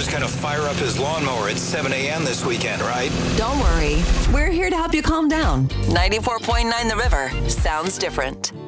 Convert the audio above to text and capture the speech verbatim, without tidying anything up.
just going to fire up his lawnmower at seven a.m. this weekend, right? Don't worry. We're here to help you calm down. ninety-four point nine The River sounds different.